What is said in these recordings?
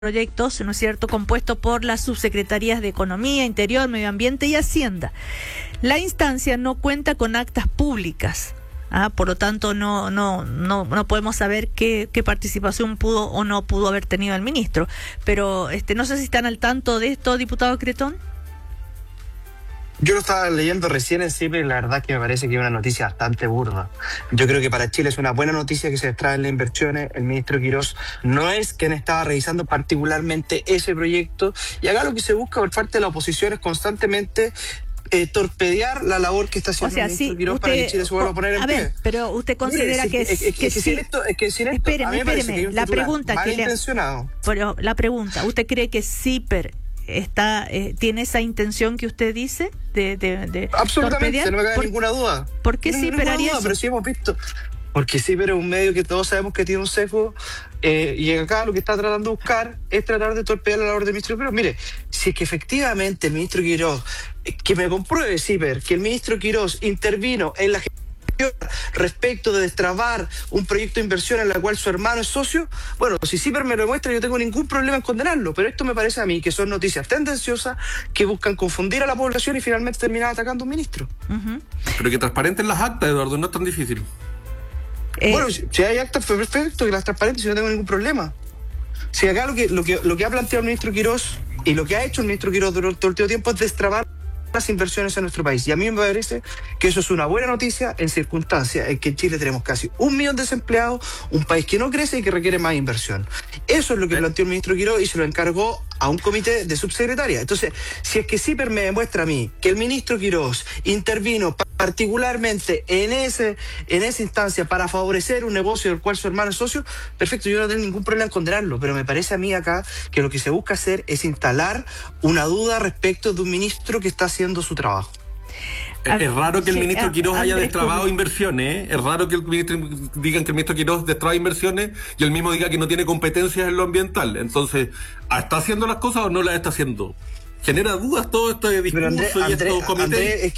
proyectos, ¿no es cierto?, compuesto por las subsecretarías de Economía, Interior, Medio Ambiente y Hacienda. La instancia no cuenta con actas públicas, por lo tanto no podemos saber qué participación pudo o no pudo haber tenido el ministro. Pero no sé si están al tanto de esto, diputado Cretón. Yo lo estaba leyendo recién en CIPE y la verdad que me parece que es una noticia bastante burda. Yo creo que para Chile es una buena noticia que se extraen las inversiones. El ministro Quirós no es quien estaba revisando particularmente ese proyecto. Y acá lo que se busca por parte de la oposición es constantemente torpedear la labor que está haciendo el ministro Quirós para que Chile se vuelva a poner en pie. A ver, pero usted considera que sin esto, espéreme, la pregunta pero la pregunta, ¿usted cree que CIPER tiene esa intención que usted dice de absolutamente torpedear? No me cabe ninguna duda. ¿Por qué CIPER haría eso? Pero sí hemos visto, porque CIPER es un medio que todos sabemos que tiene un sesgo, y acá lo que está tratando de buscar es tratar de torpedear la labor del ministro Quirós. Mire, si es que efectivamente el ministro Quirós, que me compruebe CIPER que el ministro Quirós intervino en la respecto de destrabar un proyecto de inversión en la cual su hermano es socio, bueno, si CIPER me lo demuestra, yo tengo ningún problema en condenarlo, pero esto me parece a mí que son noticias tendenciosas que buscan confundir a la población y finalmente terminar atacando a un ministro. Pero que transparenten las actas, Eduardo, no es tan difícil. Bueno, si hay actas, perfecto, que las transparentes, yo no tengo ningún problema. Si acá lo que ha planteado el ministro Quirós y lo que ha hecho el ministro Quirós durante todo el último tiempo es destrabar las inversiones en nuestro país. Y a mí me parece que eso es una buena noticia en circunstancias en que en Chile tenemos casi 1 millón de desempleados, un país que no crece y que requiere más inversión. Eso es lo que planteó el ministro Quirós y se lo encargó a un comité de subsecretaria. Entonces, si es que CIPER me demuestra a mí que el ministro Quirós intervino particularmente en esa instancia para favorecer un negocio del cual su hermano es socio, perfecto, yo no tengo ningún problema en condenarlo, pero me parece a mí acá que lo que se busca hacer es instalar una duda respecto de un ministro que está haciendo su trabajo. Es raro que el ministro Quirós haya destrabado inversiones, Es raro que digan que el ministro Quirós destraba inversiones y él mismo diga que no tiene competencias en lo ambiental. Entonces, ¿está haciendo las cosas o no las está haciendo? Genera dudas todo este discurso y estos comités.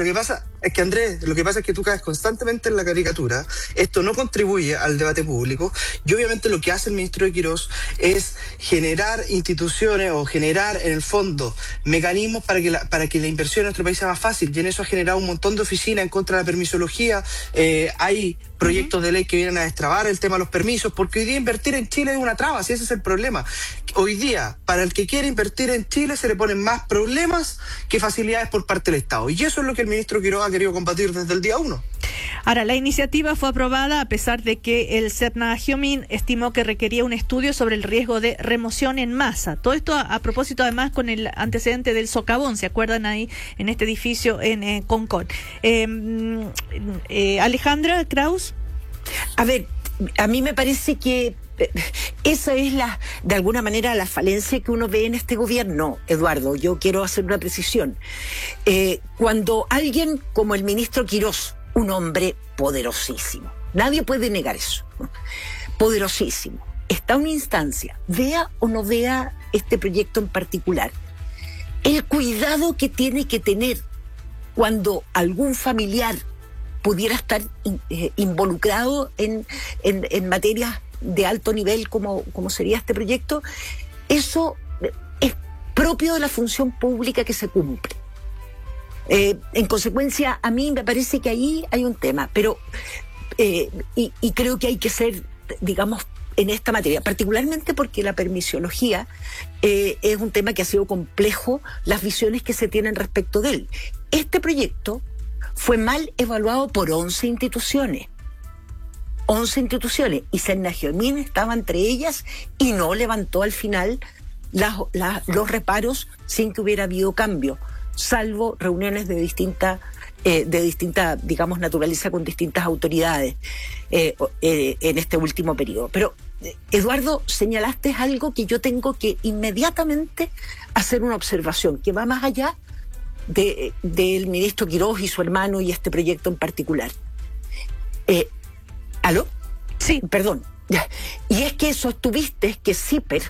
Andrés, lo que pasa es que tú caes constantemente en la caricatura. Esto no contribuye al debate público. Y obviamente lo que hace el ministro de Quirós es generar instituciones o generar, en el fondo, mecanismos para que la inversión en nuestro país sea más fácil. Y en eso ha generado un montón de oficinas en contra de la permisología. Hay proyectos de ley que vienen a destrabar el tema de los permisos, porque hoy día invertir en Chile es una traba, si ese es el problema. Hoy día, para el que quiere invertir en Chile, se le ponen más problemas que facilidades por parte del Estado. Y eso es lo que el ministro Quirós ha querido combatir desde el día 1. Ahora, la iniciativa fue aprobada a pesar de que el Serna-Giomín estimó que requería un estudio sobre el riesgo de remoción en masa. Todo esto a propósito, además, con el antecedente del socavón, ¿se acuerdan ahí en este edificio en Concón? Alejandra Kraus. A ver, a mí me parece que esa es de alguna manera la falencia que uno ve en este gobierno, Eduardo. Yo quiero hacer una precisión. Cuando alguien como el ministro Quirós, un hombre poderosísimo, nadie puede negar eso, ¿no? Poderosísimo, está en una instancia, vea o no vea este proyecto en particular, el cuidado que tiene que tener cuando algún familiar pudiera estar involucrado en materias de alto nivel como sería este proyecto, eso es propio de la función pública que se cumple. En consecuencia, a mí me parece que ahí hay un tema, pero y creo que hay que ser, digamos, en esta materia, particularmente porque la permisología es un tema que ha sido complejo, las visiones que se tienen respecto de él. Este proyecto fue mal evaluado por 11 instituciones. 11 instituciones, y Serna-Giomín estaba entre ellas y no levantó al final los reparos sin que hubiera habido cambio, salvo reuniones de distinta, digamos, naturaleza con distintas autoridades en este último periodo. Pero, Eduardo, señalaste algo que yo tengo que inmediatamente hacer una observación, que va más allá del ministro Quirós y su hermano y este proyecto en particular. ¿Aló? Sí. Perdón. Y es que sostuviste que CIPER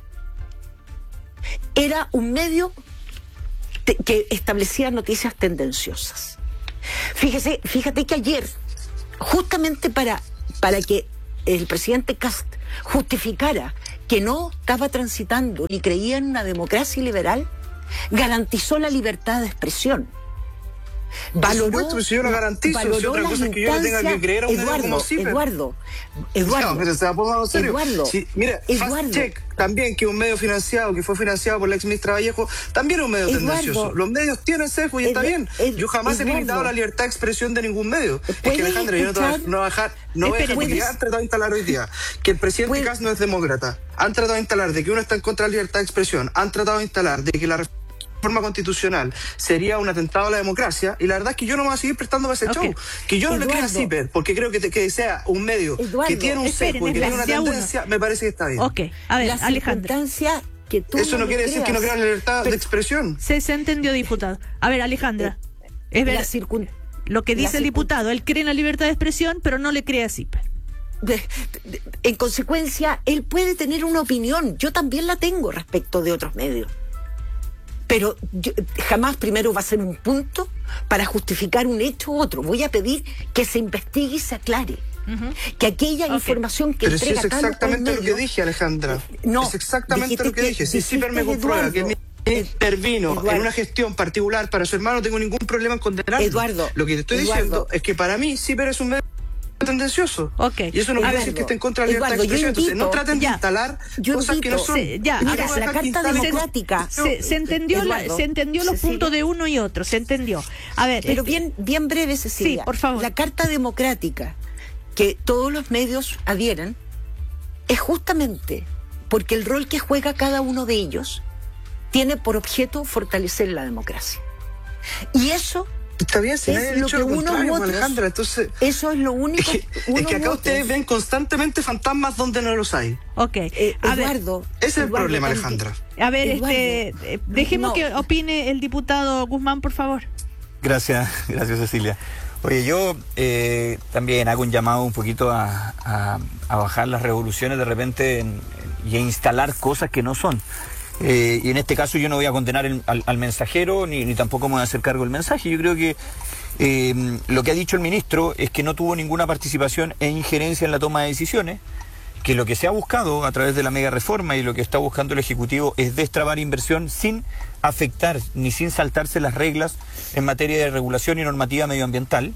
era un medio que establecía noticias tendenciosas. Fíjate que ayer, justamente para que el presidente Kast justificara que no estaba transitando ni creía en una democracia liberal, garantizó la libertad de expresión. Valoró, por supuesto, si yo lo garantizo, si otra cosa es que yo le tenga que creer a un medio como CIPER. Eduardo, no, pero se va a poner en serio. Mira, Fact Check también, que es un medio financiado, que fue financiado por la ex ministra Vallejo, también es un medio tendencioso. Los medios tienen sesgo y está bien. Yo jamás he limitado la libertad de expresión de ningún medio. Es que, Alejandra, yo no voy a dejar que han tratado de instalar hoy día que el presidente Kast no es demócrata. Han tratado de instalar de que uno está en contra de la libertad de expresión. Han tratado de instalar de que la reforma constitucional sería un atentado a la democracia, y la verdad es que yo no me voy a seguir prestando para ese show. Que yo no le crea a CIPER, porque creo que sea un medio que tiene un sesgo y que tiene una tendencia, me parece que está bien. Ok, a ver, Alejandra. Que tú eso no quiere decir que no crea la libertad de expresión. Se entendió, diputado. A ver, Alejandra, es verdad lo que dice el diputado, él cree en la libertad de expresión, pero no le cree a CIPER. En consecuencia, él puede tener una opinión, yo también la tengo respecto de otros medios. Pero jamás primero va a ser un punto para justificar un hecho u otro. Voy a pedir que se investigue y se aclare. Que aquella información que entrega Carlos es exactamente lo que dije, Alejandra. Es exactamente lo que dije. Si CIPER me comprueba que intervino en una gestión particular para su hermano, no tengo ningún problema en condenarlo. Eduardo, lo que te estoy diciendo es que para mí CIPER es un medio tendencioso. Y eso no quiere decir que esté en contra de la libertad de expresión. Entonces no traten de instalar cosas que no son. La Carta Democrática se entendió, se entendió los puntos de uno y otro, se entendió. A ver, pero bien breve, Cecilia. Sí, por favor. La Carta Democrática que todos los medios adhieren es justamente porque el rol que juega cada uno de ellos tiene por objeto fortalecer la democracia. Y eso está bien, si es lo que Alejandra, entonces eso es lo único. Es que acá ustedes ven constantemente fantasmas donde no los hay. Eduardo, ese es el problema, Alejandra. A ver, dejemos que opine el diputado Guzmán, por favor. Gracias, Cecilia. Oye, yo también hago un llamado un poquito a bajar las revoluciones de repente y a instalar cosas que no son. Y en este caso yo no voy a condenar al mensajero ni tampoco me voy a hacer cargo del mensaje. Yo creo que lo que ha dicho el ministro es que no tuvo ninguna participación e injerencia en la toma de decisiones, que lo que se ha buscado a través de la mega reforma y lo que está buscando el Ejecutivo es destrabar inversión sin afectar ni sin saltarse las reglas en materia de regulación y normativa medioambiental.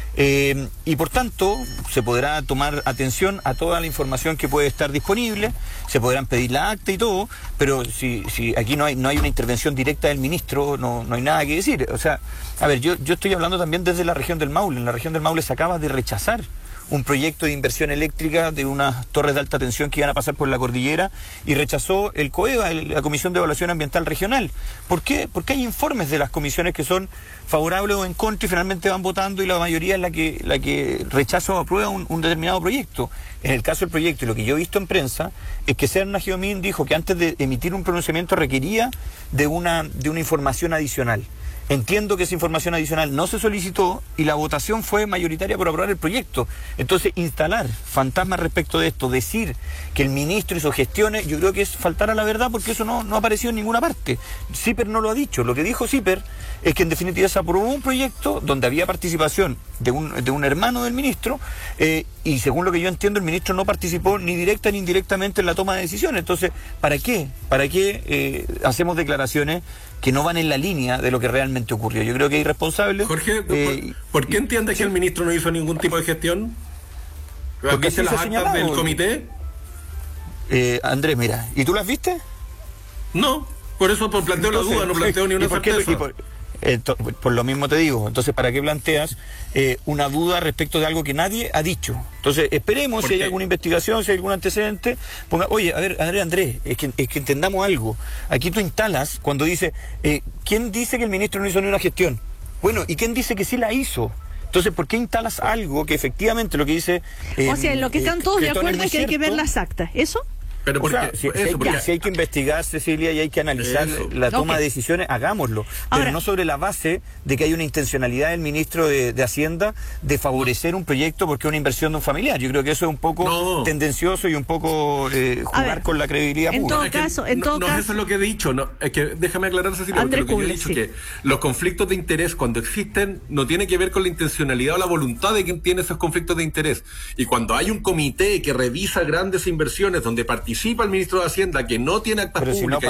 Y por tanto se podrá tomar atención a toda la información que puede estar disponible, se podrán pedir la acta y todo, pero si aquí no hay una intervención directa del ministro, no hay nada que decir. O sea, a ver, yo estoy hablando también desde la región del Maule. En la región del Maule se acaba de rechazar un proyecto de inversión eléctrica de unas torres de alta tensión que iban a pasar por la cordillera, y rechazó el COEVA, la Comisión de Evaluación Ambiental Regional. ¿Por qué? Porque hay informes de las comisiones que son favorables o en contra y finalmente van votando, y la mayoría es la que rechaza o aprueba un determinado proyecto. En el caso del proyecto, y lo que yo he visto en prensa, es que Serna Giomín dijo que antes de emitir un pronunciamiento requería de una información adicional. Entiendo que esa información adicional no se solicitó y la votación fue mayoritaria por aprobar el proyecto. Entonces, instalar fantasmas respecto de esto, decir que el ministro hizo gestiones, yo creo que es faltar a la verdad, porque eso no apareció en ninguna parte. CIPER no lo ha dicho. Lo que dijo CIPER es que en definitiva se aprobó un proyecto donde había participación de un hermano del ministro, y según lo que yo entiendo, el ministro no participó ni directa ni indirectamente en la toma de decisiones. Entonces, ¿para qué hacemos declaraciones que no van en la línea de lo que realmente ocurrió? Yo creo que es irresponsable. Jorge, ¿por qué entiendes que el ministro no hizo ningún tipo de gestión? Porque ¿Viste las actas del comité? Andrés, mira, ¿y tú las viste? No, por eso planteo la duda, no planteo ni una certeza. Por lo mismo te digo, entonces, ¿para qué planteas una duda respecto de algo que nadie ha dicho? Entonces, esperemos, si hay alguna investigación, si hay algún antecedente, oye, a ver, Andrés, es que entendamos algo. Aquí tú instalas, cuando dice, ¿quién dice que el ministro no hizo ni una gestión? Bueno, ¿y quién dice que sí la hizo? Entonces, ¿por qué instalas algo que efectivamente lo que dice... o sea, lo que están todos de acuerdo es que hay que ver las actas, ¿eso? Pero si hay que investigar, Cecilia, y hay que analizar la toma de decisiones, hagámoslo. Pero no sobre la base de que hay una intencionalidad del ministro de Hacienda de favorecer un proyecto porque es una inversión de un familiar. Yo creo que eso es un poco tendencioso y un poco jugar con la credibilidad pública. Eso es lo que he dicho. Es que déjame aclarar, Cecilia, porque lo que yo he dicho es que los conflictos de interés, cuando existen, no tiene que ver con la intencionalidad o la voluntad de quien tiene esos conflictos de interés. Y cuando hay un comité que revisa grandes inversiones donde participa participa el ministro de Hacienda, que no tiene actas pero públicas.